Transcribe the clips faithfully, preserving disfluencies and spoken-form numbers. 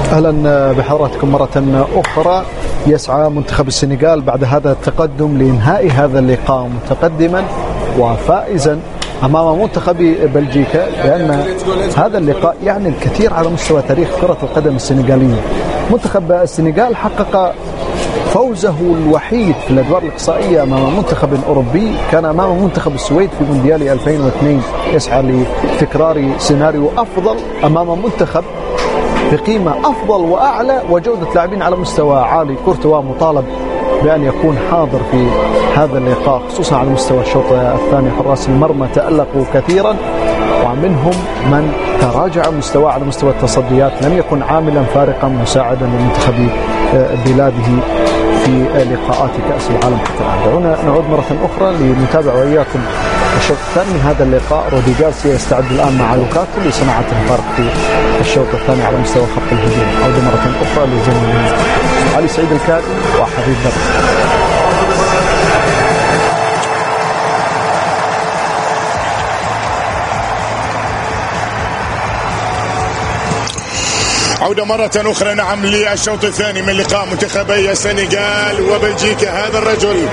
أهلا بحضراتكم مرة أخرى. يسعى منتخب السنغال بعد هذا التقدم لإنهاء هذا اللقاء متقدما وفائزا أمام منتخب بلجيكا، لأن هذا اللقاء يعني الكثير على مستوى تاريخ كرة القدم السنغالية. منتخب السنغال حقق فوزه الوحيد في الأدوار الإقصائية أمام منتخب أوروبي، كان أمام منتخب السويد في مونديال ألفين واثنين. يسعى لتكرار سيناريو أفضل أمام منتخب بقيمة أفضل وأعلى وجودة لاعبين على مستوى عالي. كورتوا مطالب بأن يكون حاضر في هذا اللقاء، خصوصا على مستوى الشوط الثاني. حراس المرمى تألقوا كثيرا ومنهم من تراجع مستواه على مستوى التصديات، لم يكن عاملا فارقا مساعدا لمنتخب بلاده في لقاءات كأس العالم حتى الآن. دعونا نعود مرة أخرى لنتابع وإياكم الشوط الثاني من هذا اللقاء. رودي جارسيا يستعد الآن مع لوكاكو لصناعة الفارق في الشوط الثاني على مستوى خط الهجوم. عودة مرة أخرى لزميلنا علي سعيد الكاتب وحبيب بدر. عودة مرة أخرى نعم للشوط الثاني من لقاء منتخبي السنغال وبلجيكا. هذا الرجل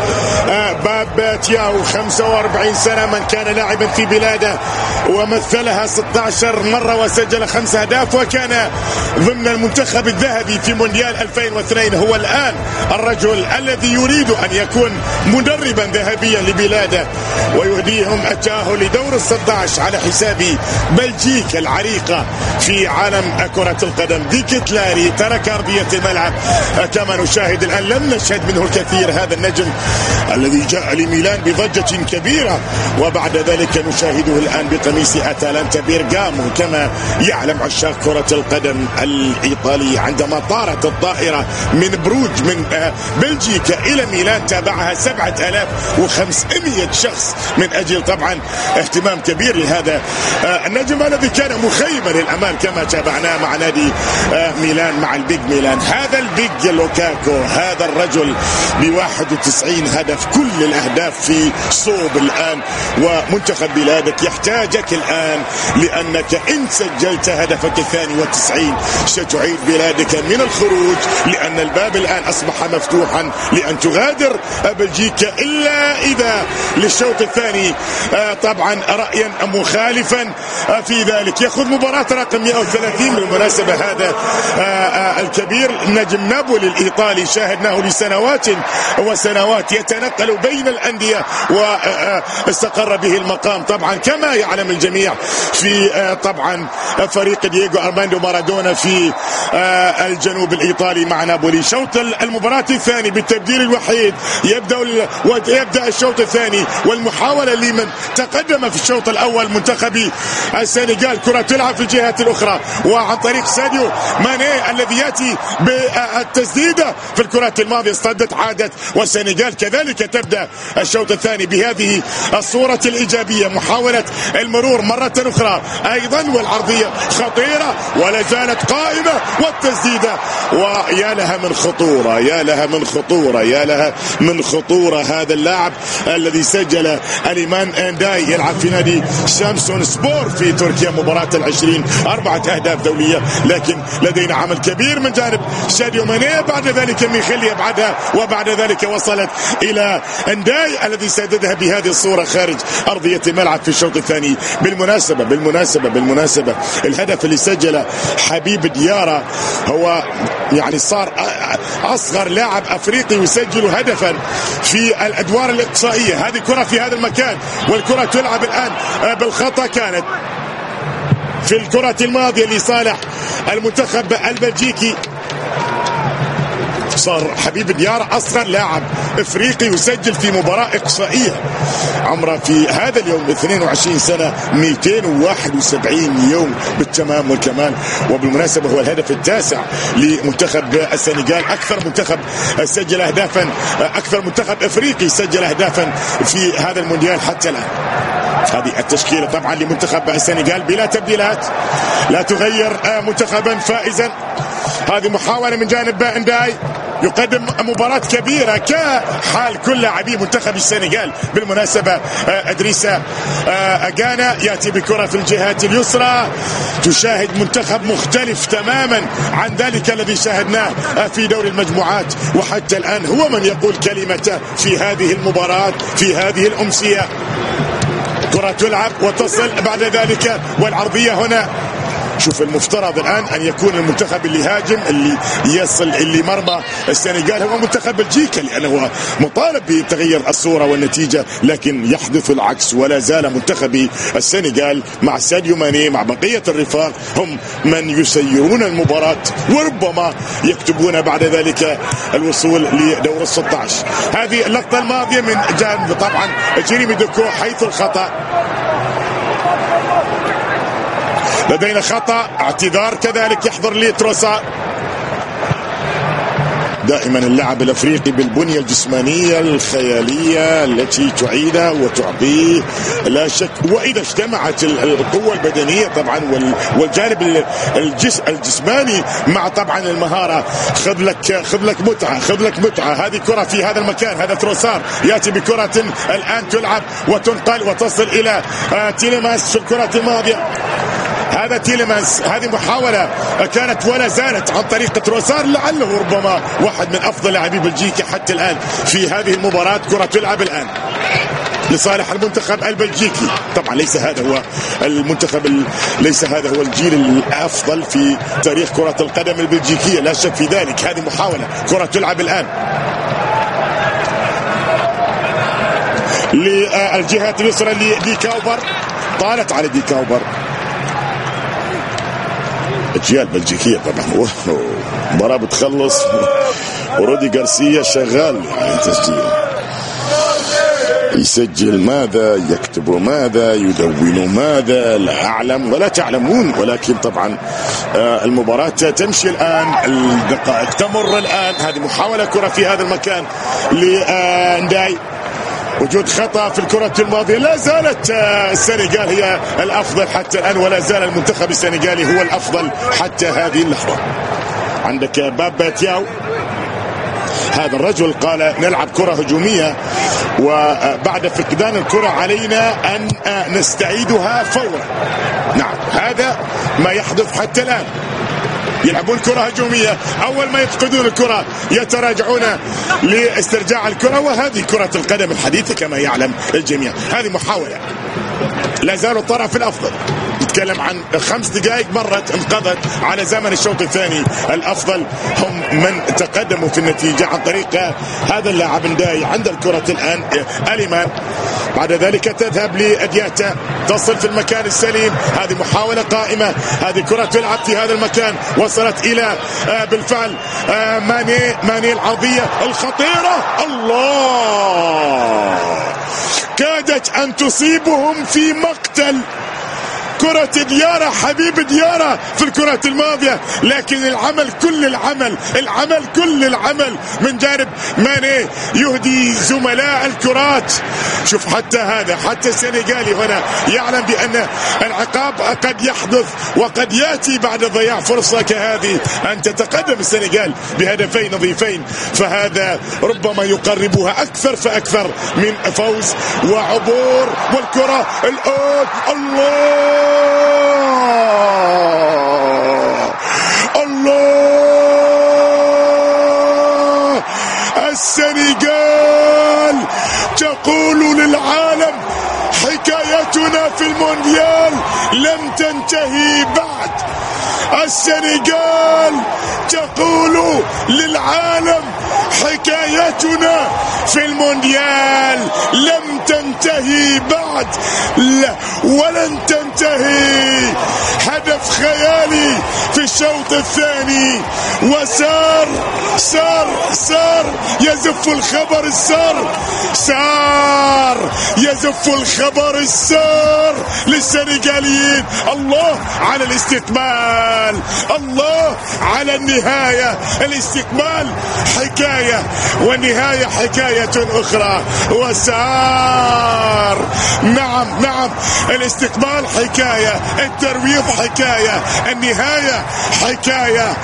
باب تياو خمسة وأربعين سنة، من كان لاعبا في بلاده ومثلها ستة عشر مرة وسجل خمس أهداف وكان ضمن المنتخب الذهبي في مونديال ألفين واثنين. هو الآن الرجل الذي يريد أن يكون مدربا ذهبيا لبلاده ويهديهم التأهل لدور الستة عشر على حساب بلجيكا العريقة في عالم كرة القدم. ديكتلاري ترك أرضية الملعب كما نشاهد الآن، لم نشهد منه الكثير هذا النجم الذي جاء لميلان بضجة كبيرة وبعد ذلك نشاهده الآن بقميص أتالانتا بيرغامو. كما يعلم عشاق كرة القدم الإيطالية عندما طارت الطائرة من بروج من بلجيكا إلى ميلان تابعها سبعة آلاف وخمسمائة شخص من أجل طبعا اهتمام كبير لهذا النجم الذي كان مخيما للأمال كما تابعناه مع نادي ميلان مع البيج ميلان. هذا البيج لوكاكو، هذا الرجل بواحد وتسعين هدف، كل الأهداف في صوب الآن، ومنتخب بلادك يحتاجك الآن لأنك إن سجلت هدفك الثاني والتسعين ستعيد بلادك من الخروج، لأن الباب الآن أصبح مفتوحا لأن تغادر بلجيكا إلا إذا للشوط الثاني طبعا رأيا مخالفا في ذلك. يأخذ مباراة رقم مئة وثلاثين بالمناسبة. هذا الكبير نجم نابولي الإيطالي شاهدناه لسنوات وسنوات يتنقل بين الأندية واستقر به المقام طبعا كما يعلم الجميع في طبعا فريق دييغو أرماندو مارادونا في الجنوب الإيطالي مع نابولي. شوط المباراة الثاني بالتبديل الوحيد يبدأ يبدأ الشوط الثاني والمحاولة لمن تقدم في الشوط الأول منتخبي السنغال. كرة تلعب في الجهة الأخرى وعن طريق ساديو ماني الذي يأتي بالتسديدة في الكرات الماضية اصطدت عادت، والسنغال كذلك تبدأ الشوط الثاني بهذه الصورة الإيجابية. محاولة المرور مرة أخرى أيضا والعرضية خطيرة ولا زالت قائمة والتسديدة، ويا لها من خطورة يا لها من خطورة يا لها من خطورة. هذا اللاعب الذي سجل اليمان انداي يلعب في نادي شامسون سبور في تركيا مباراة العشرين، أربعة أهداف دولية، لكن لدينا عمل كبير من جانب ساديو ماني. بعد ذلك ميخيل يبعدها وبعد ذلك وصلت إلى انداي الذي سددها بهذه الصورة خارج أرضية الملعب في الشوط الثاني. بالمناسبة بالمناسبة بالمناسبة الهدف اللي سجله حبيب ديارة هو يعني صار أصغر لاعب أفريقي يسجل هدفا في الأدوار الإقصائية. هذه كرة في هذا المكان والكرة تلعب الآن بالخطأ، كانت في الكرة الماضية لصالح المنتخب البلجيكي. صار حبيب ديارة أصغر لاعب إفريقي يسجل في مباراة إقصائية، عمره في هذا اليوم اثنين وعشرين سنة، مئتين وواحد وسبعين يوم بالتمام والكمال. وبالمناسبة هو الهدف التاسع لمنتخب السنغال، أكثر منتخب سجل أهدافا، أكثر منتخب إفريقي سجل أهدافا في هذا المونديال حتى الآن. هذه التشكيلة طبعا لمنتخب السنغال بلا تبديلات، لا تغير منتخبا فائزا. هذه محاولة من جانب انداي يقدم مباراة كبيرة كحال كل لاعبي منتخب السنغال. بالمناسبة إدريسا أغانا يأتي بكرة في الجهة اليسرى. تشاهد منتخب مختلف تماما عن ذلك الذي شاهدناه في دور المجموعات، وحتى الآن هو من يقول كلمته في هذه المباراة في هذه الأمسية. كرة تلعب وتصل بعد ذلك، والعرضية هنا. شوف المفترض الآن أن يكون المنتخب اللي هاجم اللي يصل اللي مرمى السنغال هو منتخب بلجيكا، لأنه مطالب بتغيير الصورة والنتيجة، لكن يحدث العكس، ولا زال منتخب السنغال مع ساديو ماني مع بقية الرفاق هم من يسيرون المباراة، وربما يكتبون بعد ذلك الوصول لدور الستة عشر. هذه اللقطة الماضية من جانب طبعا جيريمي دوكو حيث الخطأ. لدينا خطأ اعتذار كذلك يحضر لي تروسار. دائما اللاعب الافريقي بالبنية الجسمانية الخيالية التي تعيده وتعطيه لا شك، واذا اجتمعت القوة البدنية طبعا والجانب الجسماني مع طبعا المهارة، خذ لك خذ لك متعة خذ لك متعة. هذه كرة في هذا المكان، هذا تروسار ياتي بكرة الان تلعب وتنقل وتصل الى تيليمانس في الكرة الماضية. هذا تيليمانس، هذه محاولة كانت ولا زالت عن طريق تروسار، لعله ربما واحد من أفضل لاعبي بلجيكا حتى الآن في هذه المباراة. كرة تلعب الآن لصالح المنتخب البلجيكي. طبعا ليس هذا هو المنتخب ليس هذا هو الجيل الأفضل في تاريخ كرة القدم البلجيكية، لا شك في ذلك. هذه محاولة، كرة تلعب الآن للجهة اليسرى لدي كاوبر، طالت على دي كاوبر. أجيال بلجيكية طبعا، مباراة بتخلص ورودي غارسيا شغال يعني تسجيل، يسجل ماذا يكتب ماذا يدون ماذا لا أعلم ولا تعلمون، ولكن طبعا المباراة تمشي الآن، الدقائق تمر الآن. هذه محاولة كرة في هذا المكان لنداي، وجود خطأ في الكرة الماضية. لا زالت السنغال هي الأفضل حتى الآن، ولا زال المنتخب السنغالي هو الأفضل حتى هذه اللحظة. عندك بابا تياو، هذا الرجل قال نلعب كرة هجومية، وبعد فقدان الكرة علينا أن نستعيدها فورا. نعم هذا ما يحدث حتى الآن، يلعبون كرة هجومية، أول ما يفقدون الكرة يتراجعون لاسترجاع الكرة، وهذه كرة القدم الحديثة كما يعلم الجميع. هذه محاولة، لا زالوا الطرف الأفضل، نتكلم عن خمس دقائق مرت انقضت على زمن الشوط الثاني. الأفضل هم من تقدموا في النتيجة عن طريق هذا اللاعب نداي. عند الكرة الآن أليمان، بعد ذلك تذهب لأدياتا، تصل في المكان السليم. هذه محاولة قائمة، هذه كرة تلعب في هذا المكان، وصلت إلى بالفعل ماني ماني العرضية الخطيرة. الله، كادت أن تصيبهم في مقتل كرة ديارة، حبيب ديارة في الكرة الماضية، لكن العمل كل العمل العمل كل العمل من جانب ماني يهدي زملاء الكرات. شوف حتى هذا، حتى السنغالي هنا يعلم بأن العقاب قد يحدث وقد يأتي بعد ضياع فرصة كهذه أن تتقدم السنغال بهدفين نظيفين، فهذا ربما يقربها أكثر فأكثر من فوز وعبور. والكرة الآن، الله الله، السنغال تقول للعالم حكايتنا في المونديال لم تنتهي بعد. السنغال تقول للعالم حكايتنا في المونديال لم تنتهي بعد، لا ولن تنتهي. هدف خيالي في الشوط الثاني، وسار سار سار يزف الخبر السار سار يزف الخبر السار للسنغاليين. الله على الاستكمال، الله على النهاية. الاستكمال حكاية والنهاية حكاية أخرى. وسار، نعم نعم، الاستقبال حكاية، الترويض حكاية، النهاية حكاية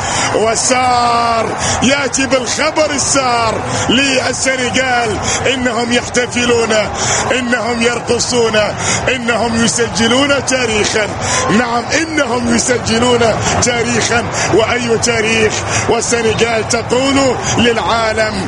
وسار يأتي بالخبر السار للسنغال، إنهم يحتفلون، إنهم يرقصون، إنهم يسجلون تاريخا. نعم إنهم يسجلون تاريخا، وأي تاريخ؟ والسنغال تقول للعالم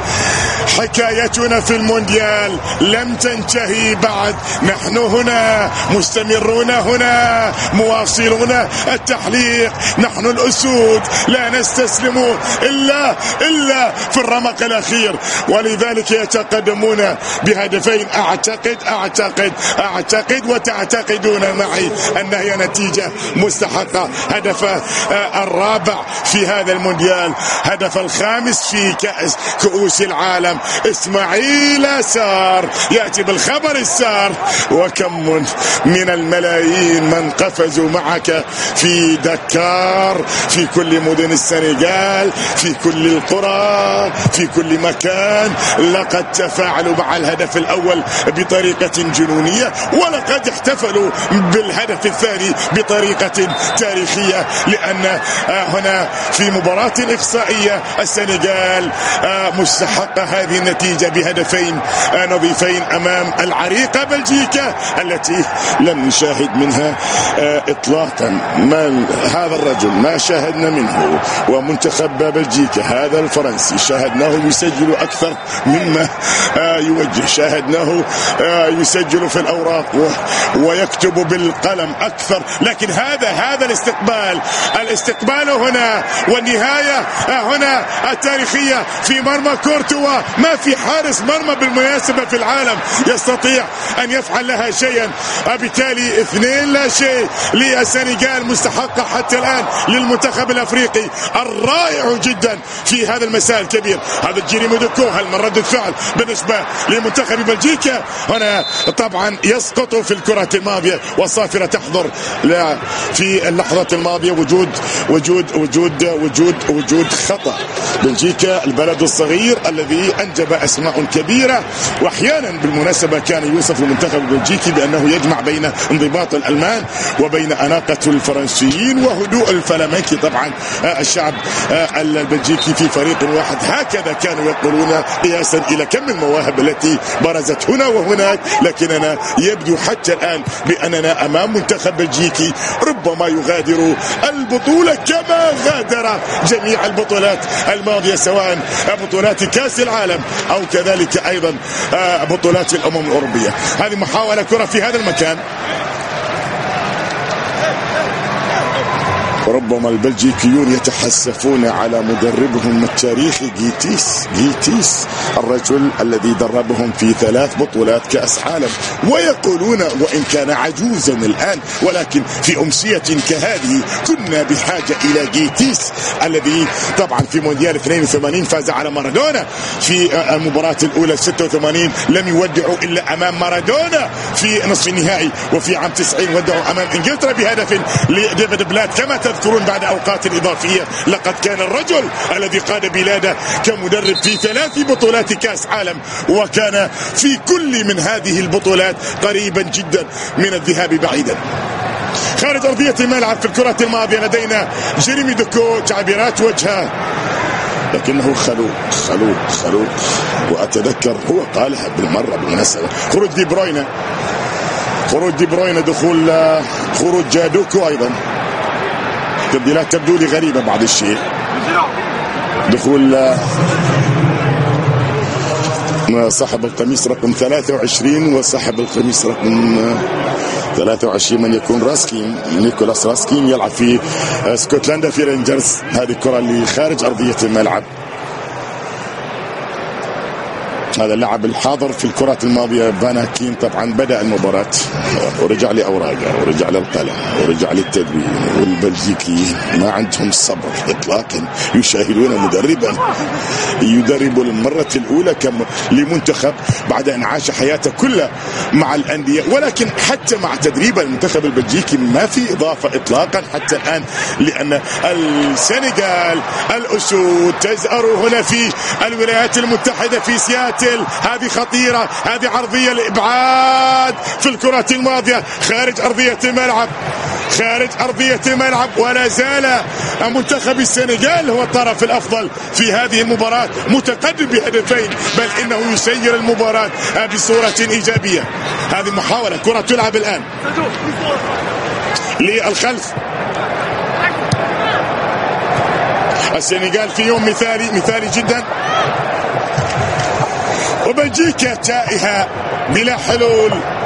حكايتنا في المونديال لم تنتهي بعد، نحن هنا مستمرون، هنا مواصلون التحليق، نحن الأسود لا نستسلم إلا إلا في الرمق الأخير، ولذلك يتقدمون بهدفين. أعتقد أعتقد أعتقد وتعتقدون معي أن هي نتيجة مستحقة. هدف الرابع في هذا المونديال، هدف الخامس في كأس كؤوس العالم. إسماعيل سار يأتي بالخبر السار، وكم من الملايين من قفزوا معك في دكار، في كل مدن السنغال، في كل القرى، في كل مكان، لقد تفاعلوا مع الهدف الأول بطريقة جنونية، ولقد احتفلوا بالهدف الثاني بطريقة تاريخية، لأن هنا في مباراة إقصائية السنغال مستحقة هذه النتيجة بهدفين نظيفين أمام العريقة بلجيكا التي لم نشاهد منها إطلاقا. ما هذا الرجل ما شاهدنا منه، ومنتخب بلجيكا هذا الفرنسي شاهدناه يسجل أكثر مما يوجه، شاهدناه يسجل في الأوراق ويكتب بالقلم أكثر، لكن هذا هذا الاستقبال الاستقبال هنا والنهاية هنا التاريخية في مرمى كورتوا. ما في حارس مرمى بالمناسبة في العالم يستطيع أن يفعل لها شيئا، بالتالي اثنين لا شيء للسنغال، مستحقة حتى الآن للمنتخب الأفريقي الرائع جدا في هذا المساء الكبير. هذا جيريمي دوكو، هل من ردة فعل بالنسبة لمنتخب بلجيكا؟ هنا طبعا يسقط في الكرة الماضية، والصافرة تحضر في اللحظة الماضية وجود وجود وجود وجود وجود خطأ. بلجيكا البلد الصغير الذي أنجب أسماء كبيرة، وأحيانا بالمناسبة كان يوصف المنتخب البلجيكي بأنه يجمع بين انضباط الألمان وبين أناقة الفرنسيين وهدوء الفلامنكي. طبعا الشعب البلجيكي في فريق واحد، هكذا كانوا يقولون قياسا إلى كم المواهب التي برزت هنا وهناك، لكننا يبدو حتى الآن بأننا أمام منتخب بلجيكي ربما يغادر البطولة كما غادر جميع البطولات الماضية، سواء بطولات كأس العالم أو كذلك أيضا بطولات الأمم الأوروبية. هذه محاولة كرة في هذا المكان، ربما البلجيكيون يتحسفون على مدربهم التاريخي جيتيس جيتيس الرجل الذي دربهم في ثلاث بطولات كأس عالم، ويقولون وإن كان عجوزا الآن ولكن في أمسية كهذه كنا بحاجة إلى جيتيس، الذي طبعا في مونديال اثنين وثمانين فاز على مارادونا في المباراة الأولى ستة وثمانين، لم يودعوا إلا أمام مارادونا في نصف النهائي، وفي عام تسعين ودعوا أمام إنجلترا بهدف لديفيد بلاد كما تذكرون بعد أوقات إضافية. لقد كان الرجل الذي قاد بلاده كمدرب في ثلاث بطولات كأس عالم، وكان في كل من هذه البطولات قريبا جدا من الذهاب بعيدا. خارج أرضية الملعب في الكرة الماضية لدينا جيريمي دوكو، تعبيرات وجهه لكنه خلوق خلوق خلوق، وأتذكر هو قالها بالمرة بالمناسبة. خروج دي بروينة خروج دي بروينة دخول خروج دوكو أيضا، تبديلات تبدو لي غريبة بعض الشيء. دخول صاحب القميص رقم ثلاثة وعشرين وصاحب القميص رقم ثلاثة وعشرين من يكون راسكين، نيكولاس راسكين، يلعب في اسكتلندا في رينجرز. هذه الكرة اللي خارج أرضية الملعب. هذا اللاعب الحاضر في الكرة الماضية فانا كين طبعا بدأ المباراة ورجع لأوراقه ورجع للقلم ورجع للتدوين، والبلجيكيين ما عندهم صبر إطلاقا، يشاهدون مدربا يدرب للمرة الأولى لمنتخب بعد أن عاش حياته كلها مع الأندية، ولكن حتى مع تدريب المنتخب البلجيكي ما في إضافة إطلاقا حتى الآن، لأن السنغال الأسود تزأر هنا في الولايات المتحدة في سياتل. هذه خطيرة، هذه عرضية لإبعاد في الكرة الماضية خارج أرضية الملعب، خارج أرضية الملعب، ولا زال منتخب السنغال هو الطرف الأفضل في هذه المباراة، متقدم بهدفين، بل إنه يسير المباراة بصورة إيجابية. هذه محاولة، كرة تلعب الآن للخلف. السنغال في يوم مثالي مثالي جدا، وبلجيكا تائهة بلا حلول.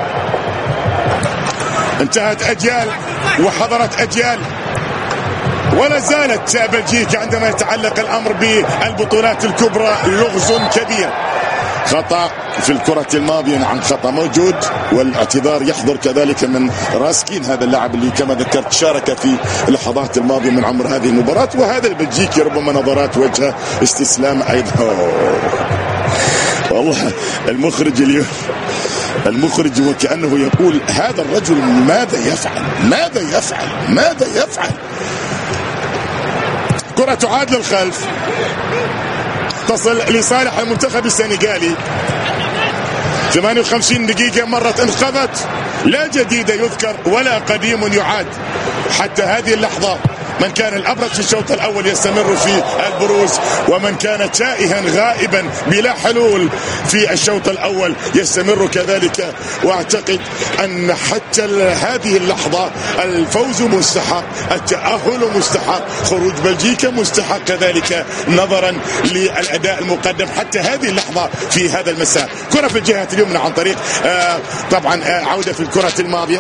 انتهت أجيال وحضرت أجيال، ولا زالت بلجيكا عندما يتعلق الأمر بالبطولات الكبرى لغز كبير. خطأ في الكرة الماضية، نعم خطأ موجود، والاعتذار يحضر كذلك من راسكين، هذا اللاعب اللي كما ذكرت شارك في اللحظات الماضية من عمر هذه المباراة. وهذا البلجيكي ربما نظرات وجهه استسلام أيضا. والله المخرج اليوم المخرج وكأنه يقول هذا الرجل ماذا يفعل ماذا يفعل ماذا يفعل. كرة تعاد للخلف، تصل لصالح المنتخب السنغالي. ثمانية وخمسين دقيقة مرت انقضت، لا جديد يذكر ولا قديم يعاد. حتى هذه اللحظة من كان الأبرز في الشوط الأول يستمر في البروز، ومن كان تائها غائبا بلا حلول في الشوط الأول يستمر كذلك. وأعتقد أن حتى هذه اللحظة الفوز مستحق، التأهل مستحق، خروج بلجيكا مستحق كذلك نظرا للأداء المقدم حتى هذه اللحظة في هذا المساء. كرة في الجهة اليمنى عن طريق آه طبعا آه عودة في الكرة الماضية،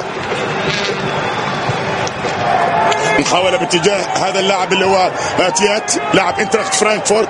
محاولة باتجاه هذا اللاعب اللي هو تيات لاعب انتراخت فرانكفورت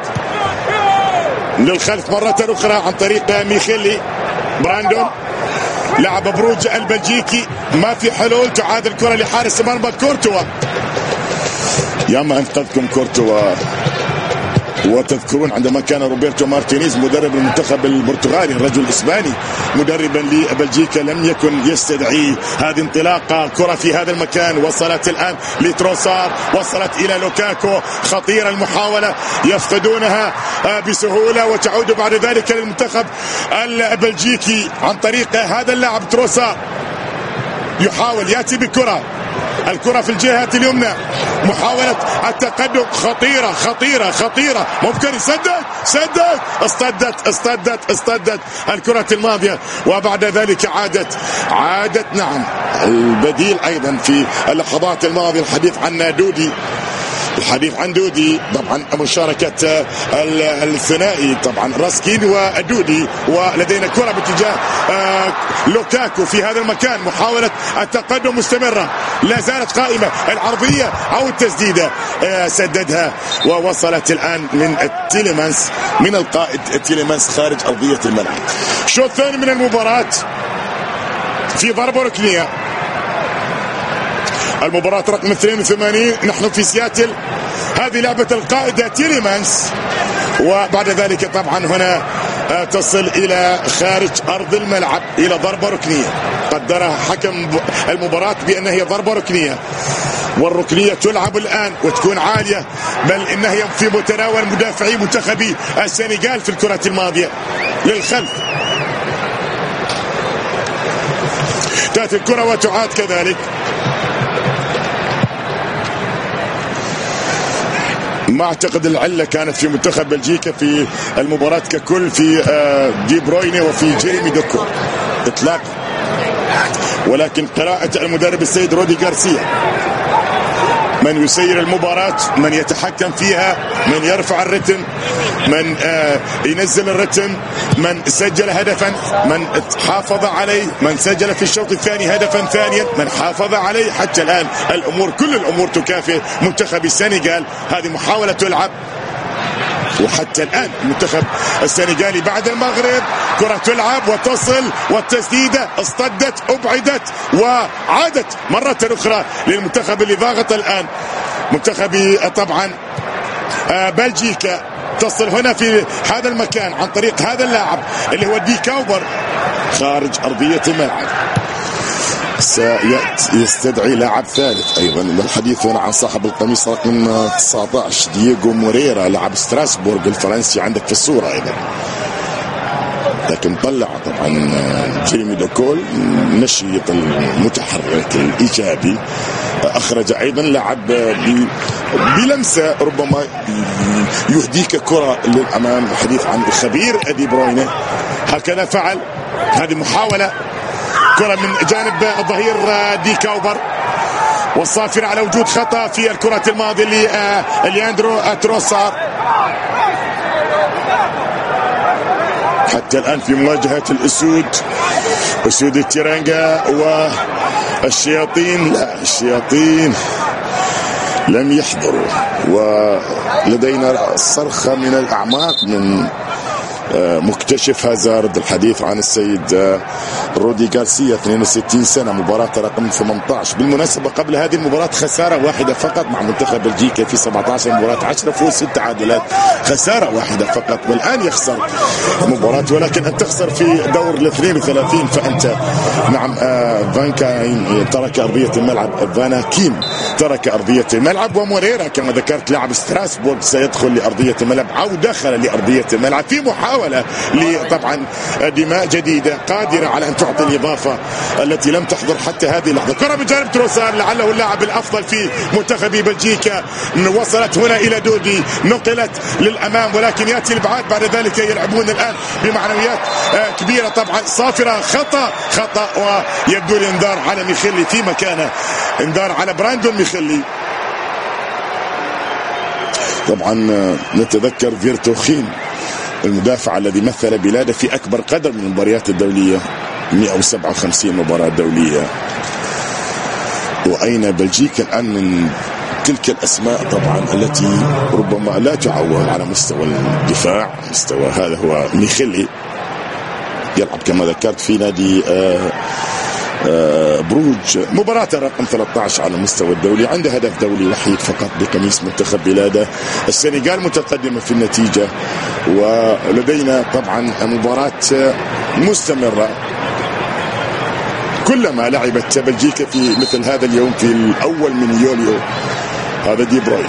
للخلف مرة أخرى عن طريق ميخيلي براندون لاعب بروج البلجيكي. ما في حلول، تعاد الكرة لحارس مرمى كورتوا. يا ما انقذكم كورتوا. وتذكرون عندما كان روبرتو مارتينيز مدرب المنتخب البرتغالي الرجل الإسباني مدربا لبلجيكا لم يكن يستدعي هذه انطلاقة. كرة في هذا المكان وصلت الآن لتروسار، وصلت إلى لوكاكو، خطيرة المحاولة يفقدونها بسهولة، وتعود بعد ذلك للمنتخب البلجيكي عن طريق هذا اللاعب تروسار. يحاول يأتي بكرة، الكرة في الجهة اليمنى، محاولة التقدم خطيرة خطيرة خطيرة، ممكن يسدد سدد اصطدت اصطدت اصطدت الكرة الماضية. وبعد ذلك عادت عادت نعم البديل أيضا في اللحظات الماضية. الحديث عن دودي الحديث عن دودي طبعا مشاركة الثنائي طبعا راسكين ودودي. ولدينا كرة باتجاه لوكاكو في هذا المكان، محاولة التقدم مستمرة، لا زالت قائمة، العرضية أو التسديدة سددها ووصلت الآن من تيليمانس من القائد تيليمانس خارج أرضية الملعب. الشوط الثاني من المباراة في ضربة ركنية، المباراة رقم اثنين وثمانين، نحن في سياتل. هذه لعبة القائد تيليمانس، وبعد ذلك طبعا هنا تصل إلى خارج أرض الملعب إلى ضربة ركنية، قدرها حكم المباراة بأنها هي ضربة ركنية، والركنية تلعب الآن وتكون عالية، بل إنها في متناول مدافعي منتخبي السنغال في الكرة الماضية للخلف. تأتي الكرة وتعاد كذلك. ما اعتقد العله كانت في منتخب بلجيكا في المباراه ككل في دي برويني وفي جيريمي دوكو اطلاق، ولكن قراءه المدرب السيد رودي غارسيا، من يسير المباراة، من يتحكم فيها، من يرفع الرتم، من آه ينزل الرتم، من سجل هدفا، من حافظ عليه، من سجل في الشوط الثاني هدفا ثانيا، من حافظ عليه. حتى الآن الأمور كل الأمور تكافئ منتخب السنغال. هذه محاولة تلعب، وحتى الآن المنتخب السنغالي بعد المغرب كرة تلعب وتصل، والتسديدة اصطدت أبعدت وعادت مرة أخرى للمنتخب اللي ضاغط الآن منتخب طبعا بلجيكا. تصل هنا في هذا المكان عن طريق هذا اللاعب اللي هو دي كاوبر خارج أرضية الملعب. سيأتي يستدعي لاعب ثالث أيضا. الحديث هنا عن صاحب القميص رقم تسعة عشر دييغو موريرا لاعب ستراسبورغ الفرنسي عندك في الصورة أيضا، لكن طلع طبعا جيريمي دوكول النشيط المتحرك الإيجابي أخرج أيضا لاعب بلمسة ربما يهديك كرة للأمام. الحديث عن الخبير دي بروينه هكذا فعل. هذه محاولة كرة من جانب الظهير دي كاوبر، والصافر على وجود خطأ في الكرة الماضية للياندرو تروسار. حتى الآن في مواجهة الأسود، أسود التيرانجا والشياطين، لا الشياطين لم يحضروا، ولدينا صرخة من الأعماق من مكتشف هازارد. الحديث عن السيد رودي غارسيا اثنين وستين سنة، مباراة رقم ثمانية عشر. بالمناسبة قبل هذه المباراة خسارة واحدة فقط مع منتخب بلجيكا في سبعة عشر مباراة، عشرة فوز ست تعادلات، خسارة واحدة فقط. والآن يخسر مباراة، ولكن أن تخسر في دور ال اثنين وثلاثين فأنت نعم. آه فانكاين ترك أرضية الملعب، فانا كيم ترك أرضية الملعب، وموريرا كما ذكرت لاعب ستراسبورغ سيدخل لأرضية الملعب أو دخل لأرضية الملعب في محاولة لطبعا دماء جديدة قادرة على أن تعطي الإضافة التي لم تحضر حتى هذه اللحظة. كرة بجانب تروسار لعله اللاعب الأفضل في منتخب بلجيكا، وصلت هنا إلى دودي، نقلت للأمام، ولكن يأتي الإبعاد بعد ذلك. يلعبون الآن بمعنويات كبيرة طبعا. صافرة خطأ خطأ، ويبدو الإنذار على ميخيلي في مكانه، إنذار على براندون ميخيلي. طبعا نتذكر فيرتوخين المدافع الذي مثل بلاده في أكبر قدر من المباريات الدولية، مئة وسبعة وخمسين مباراة دولية. وأين بلجيكا الآن من تلك الأسماء طبعا التي ربما لا تعول على مستوى الدفاع. مستوى هذا هو ميخيلي، يلعب كما ذكرت في نادي آآ آآ بروج. مباراة رقم ثلاثة عشر على المستوى الدولي، عنده هدف دولي وحيد فقط بقميص منتخب بلاده. السنغال متقدمة في النتيجة، ولدينا طبعا مباراة مستمرة. كلما لعبت بلجيكا في مثل هذا اليوم في الأول من يوليو، هذا دي بروين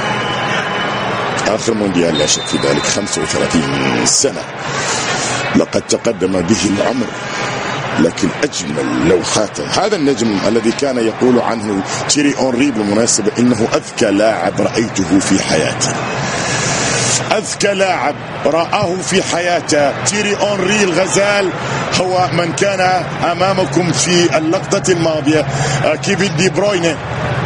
آخر مونديال لا شك في ذلك، خمسة وثلاثين سنة لقد تقدم به العمر، لكن أجمل لوحاته هذا النجم الذي كان يقول عنه تيري أونري بالمناسبة إنه أذكى لاعب رأيته في حياتي. أذكى لاعب رآه في حياته تيري أونري الغزال هو من كان أمامكم في اللقطة الماضية، كيفن دي بروينه.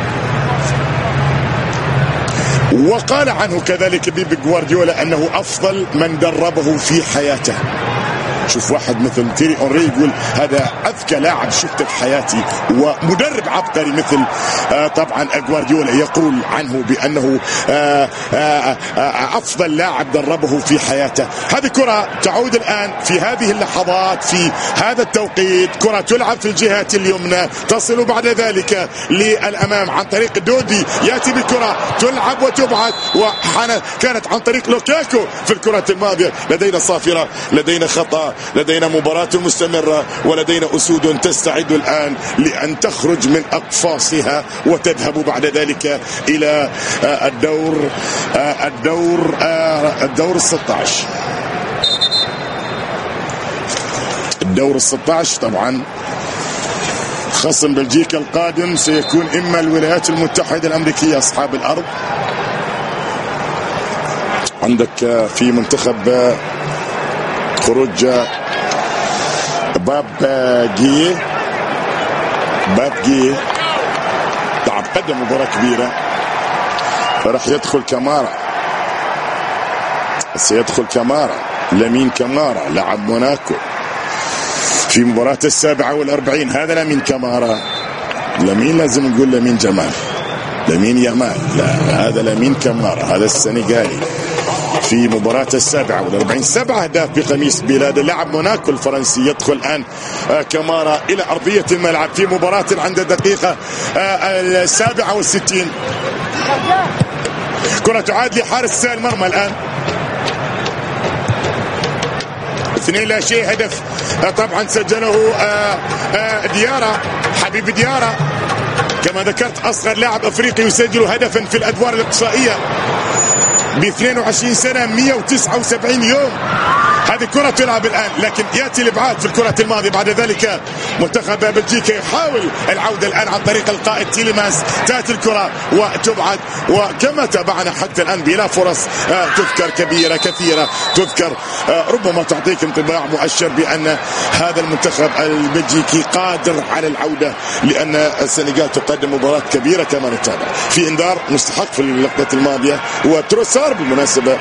وقال عنه كذلك بيب غوارديولا أنه أفضل من دربه في حياته. شوف واحد مثل تيري أونري يقول هذا أذكى لاعب شفته في حياتي، ومدرب عبقري مثل آه طبعا غوارديولا يقول عنه بأنه آه آه آه أفضل لاعب دربه في حياته. هذه كرة تعود الآن في هذه اللحظات في هذا التوقيت، كرة تلعب في الجهة اليمنى تصل بعد ذلك للأمام عن طريق دودي، يأتي بالكرة تلعب وتبعد، وكانت عن طريق لوكاكو في الكرة الماضية. لدينا صافرة، لدينا خطأ، لدينا مباراة مستمرة، ولدينا أسود تستعد الآن لأن تخرج من أقفاصها وتذهب بعد ذلك إلى الدور الدور الدور الستة عشر. الدور الستة عشر طبعا خصم بلجيكا القادم سيكون إما الولايات المتحدة الأمريكية أصحاب الأرض. عندك في منتخب خروج باب جي باب جي لعب قدم مباراة كبيرة، راح يدخل كامارا، سيدخل كامارا لامين كامارا لاعب موناكو في مباراة السابعة والأربعين. هذا لامين كامارا، لامين لازم نقول لامين جمال، لامين يامال، لا هذا لامين كامارا، هذا السنغالي في مباراة السابعة والأربعين، سبع أهداف بقميص بلاده. لاعب موناكو الفرنسي يدخل الآن كامارا إلى أرضية الملعب في مباراة عند الدقيقة السابعة والستين. كرة تعاد لحارس المرمى الآن، اثنين لا شيء. هدف طبعا سجله ديارا، حبيب ديارا كما ذكرت أصغر لاعب أفريقي يسجل هدفا في الأدوار الإقصائية ب اثنين وعشرين سنة، مئة وتسعة وسبعين يوم. هذه كرة تلعب الآن، لكن يأتي الإبعاد في الكرة الماضية. بعد ذلك منتخب بلجيكا يحاول العودة الآن عن طريق القائد تيليمانس. تأتي الكرة وتبعد، وكما تابعنا حتى الآن بلا فرص تذكر كبيرة كثيرة تذكر، ربما تعطيك انطباع مؤشر بأن هذا المنتخب البلجيكي قادر على العودة، لأن السنغال تقدم مباراة كبيرة كما نتابع. في انذار مستحق في اللقطة الماضية، وتروسار بالمناسبة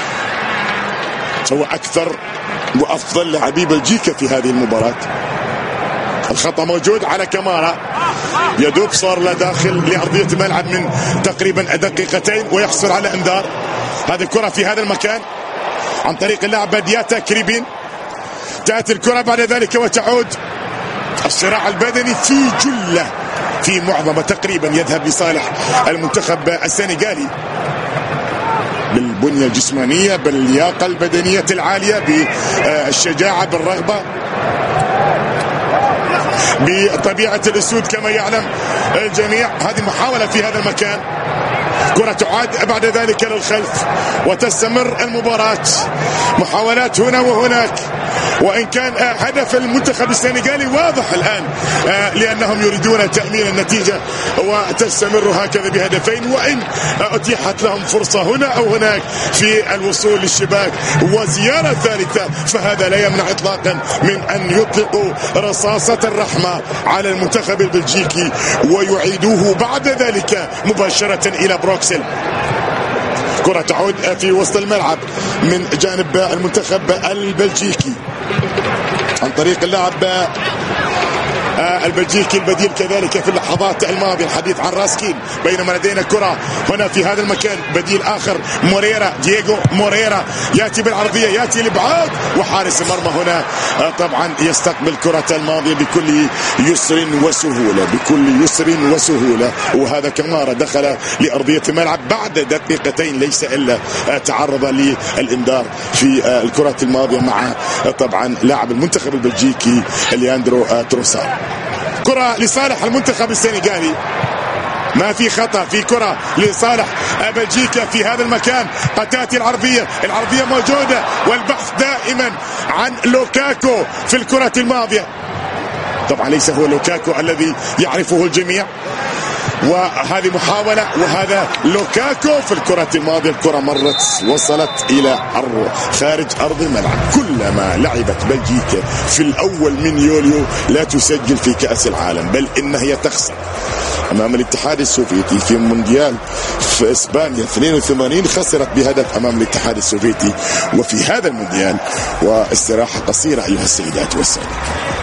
هو أكثر وأفضل لاعبي بلجيكا في هذه المباراة. الخطأ موجود على كامارا، يدوب صار له داخل لأرضية الملعب من تقريبا دقيقتين ويحصل على انذار. هذه الكرة في هذا المكان عن طريق اللاعب بادياتا كريبين. تأتي الكرة بعد ذلك وتعود. الصراع البدني في جلة في معظمه تقريبا يذهب لصالح المنتخب السنغالي، بالبنية الجسمانية، باللياقة البدنية العالية، بالشجاعة، بالرغبة، بطبيعة الأسود كما يعلم الجميع. هذه محاولة في هذا المكان، كرة تعاد بعد ذلك للخلف وتستمر المباراة. محاولات هنا وهناك، وإن كان هدف المنتخب السنغالي واضح الآن لأنهم يريدون تأمين النتيجة وتستمر هكذا بهدفين، وإن أتيحت لهم فرصة هنا أو هناك في الوصول للشباك وزيارة ثالثة، فهذا لا يمنع إطلاقا من أن يطلقوا رصاصة الرحمة على المنتخب البلجيكي ويعيدوه بعد ذلك مباشرة إلى بروكسل. كرة تعود في وسط الملعب من جانب المنتخب البلجيكي عن طريق اللاعب البلجيكي البديل كذلك في اللحظات الماضية. الحديث عن راسكين، بينما لدينا كرة هنا في هذا المكان بديل آخر موريرا، دييغو موريرا يأتي بالعرضية، يأتي الإبعاد، وحارس المرمى هنا طبعا يستقبل كرة الماضية بكل يسر وسهولة، بكل يسر وسهولة. وهذا كامارا دخل لأرضية الملعب بعد دقيقتين، ليس إلا تعرض للإنذار في الكرة الماضية مع طبعا لاعب المنتخب البلجيكي لياندرو تروسار. كرة لصالح المنتخب السنغالي، ما في خطأ، في كرة لصالح بلجيكا في هذا المكان. قد تأتي العرضية، العرضية موجودة، والبحث دائما عن لوكاكو في الكرة الماضية. طبعا ليس هو لوكاكو الذي يعرفه الجميع، وهذه محاولة، وهذا لوكاكو في الكرة الماضية. الكرة مرت وصلت إلى أرض خارج أرض الملعب. كلما لعبت بلجيكا في الأول من يوليو لا تسجل في كأس العالم، بل إنها هي تخسر أمام الاتحاد السوفيتي في مونديال في إسبانيا اثنين وثمانين، خسرت بهدف أمام الاتحاد السوفيتي. وفي هذا المونديال، واستراحة قصيرة أيها السيدات والسادة.